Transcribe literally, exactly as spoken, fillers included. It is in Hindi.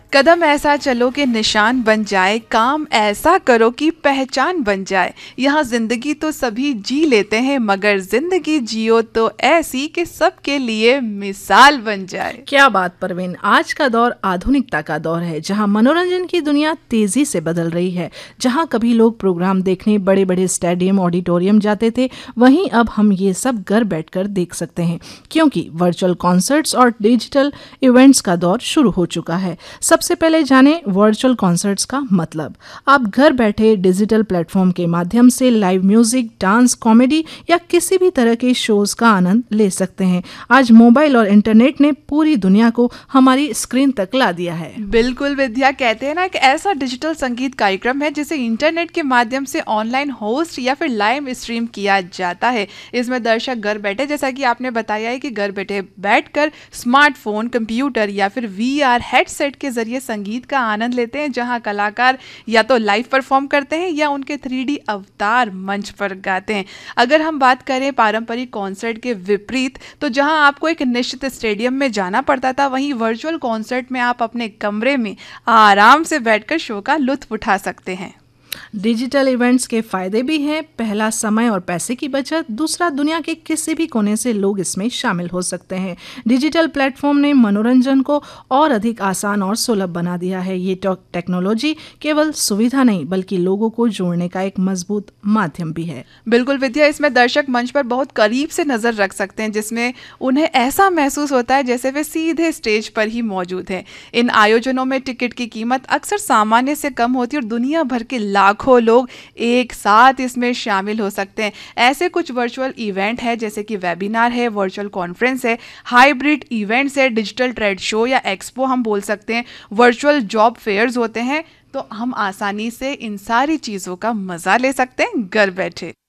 कदम ऐसा चलो कि निशान बन जाए, काम ऐसा करो कि पहचान बन जाए। यहाँ जिंदगी तो सभी जी लेते हैं, मगर जिंदगी जियो तो ऐसी कि सबके लिए मिसाल बन जाए। क्या बात परवीन, आज का दौर आधुनिकता का दौर है, जहां मनोरंजन की दुनिया तेजी से बदल रही है। जहां कभी लोग प्रोग्राम देखने बड़े बड़े स्टेडियम ऑडिटोरियम जाते थे, वहीं अब हम ये सब घर बैठकर देख सकते हैं, क्योंकि वर्चुअल कॉन्सर्ट्स और डिजिटल इवेंट्स का दौर शुरू हो चुका है। सबसे पहले जाने वर्चुअल कॉन्सर्ट्स का मतलब। आप घर बैठे डिजिटल प्लेटफॉर्म के माध्यम से लाइव म्यूजिक, डांस, कॉमेडी या किसी भी तरह के शोज का आनंद ले सकते हैं। आज मोबाइल और इंटरनेट ने पूरी दुनिया को हमारी स्क्रीन तक ला दिया है। बिल्कुल विद्या, कहते हैं ना कि ऐसा डिजिटल संगीत कार्यक्रम है जिसे इंटरनेट के माध्यम से ऑनलाइन होस्ट या फिर लाइव स्ट्रीम किया जाता है। इसमें दर्शक घर बैठे, जैसा कि आपने बताया है कि घर बैठे बैठकर स्मार्टफोन, कंप्यूटर या फिर वीआर हेडसेट के जरिए संगीत का आनंद लेते हैं, जहां कलाकार या तो लाइव परफॉर्म करते हैं या उनके थ्री डी अवतार मंच पर गाते हैं। अगर हम बात करें पारंपरिक कॉन्सर्ट के विपरीत, तो जहां आपको एक निश्चित स्टेडियम में जाना पड़ता था, वहीं वर्चुअल कॉन्सर्ट में आप अपने कमरे में आराम से बैठकर शो का लुत्फ उठा सकते हैं। डिजिटल इवेंट्स के फायदे भी हैं। पहला, समय और पैसे की बचत। दूसरा, दुनिया के किसी भी कोने से लोग इसमें शामिल हो सकते हैं। डिजिटल प्लेटफॉर्म ने मनोरंजन को और अधिक आसान और सुलभ बना दिया है। ये टेक्नोलॉजी केवल सुविधा नहीं, बल्कि लोगों को जोड़ने का एक मजबूत माध्यम भी है। बिल्कुल विद्या, इसमें दर्शक मंच पर बहुत करीब से नजर रख सकते हैं, जिसमें उन्हें ऐसा महसूस होता है जैसे वे सीधे स्टेज पर ही मौजूद हैं। इन आयोजनों में टिकट की कीमत अक्सर सामान्य से कम होती है और दुनिया भर के लाखों लोग एक साथ इसमें शामिल हो सकते हैं। ऐसे कुछ वर्चुअल इवेंट है, जैसे कि वेबिनार है, वर्चुअल कॉन्फ्रेंस है, हाइब्रिड इवेंट्स है, डिजिटल ट्रेड शो या एक्सपो हम बोल सकते हैं, वर्चुअल जॉब फेयर्स होते हैं। तो हम आसानी से इन सारी चीजों का मजा ले सकते हैं घर बैठे।